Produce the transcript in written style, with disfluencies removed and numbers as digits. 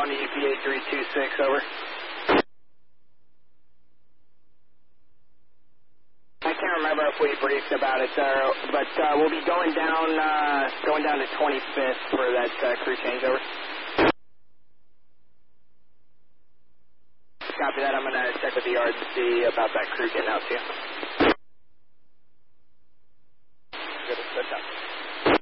to EPA 326, over. I can't remember if we briefed about it, but we'll be going down to 25th for that crew changeover. Copy that. I'm going to check with the yard to see about that crew getting out to you.